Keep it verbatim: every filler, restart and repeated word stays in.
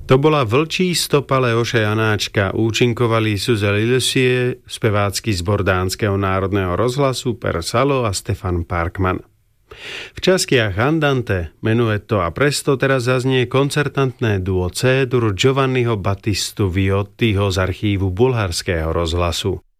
To bola Vlčí stopa Leoša Janáčka, účinkovali Suzeli Lucie, spevácky zbor Dánskeho národného rozhlasu Per Salo a Stefan Parkman. V častiach Andante, Menuetto a Presto teraz zaznie koncertantné duo C-dur Giovanniho Battistu Viottiho z archívu bulharského rozhlasu.